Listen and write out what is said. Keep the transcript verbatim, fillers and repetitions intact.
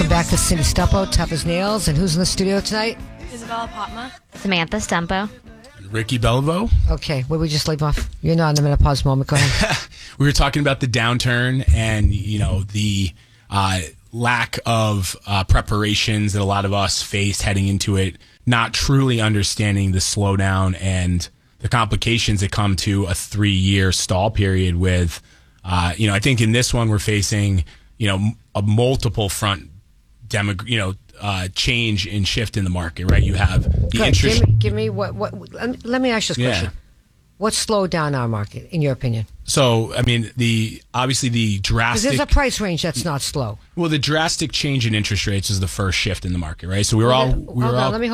back to Cindy Stumpo, Tough as Nails. And who's in the studio tonight? Isabella Potma. Samantha Stumpo. Ricky Bellavo. Okay, where we just leave off? You're not in the menopause moment. Go ahead. We were talking about the downturn and, you know, the uh, lack of uh, preparations that a lot of us faced heading into it, not truly understanding the slowdown and the complications that come to a three-year stall period with, uh, you know, I think in this one we're facing, you know, a multiple front demo, you know, uh, change and shift in the market, right? You have the Good. interest. Give me, give me what, what, let me, let me ask you this question. Yeah. What slowed down our market, in your opinion? So, I mean, the obviously the Because drastic. there's a price range that's not slow. Well, the drastic change in interest rates is the first shift in the market, right? So we were Well, all then- we hold were on, all. let me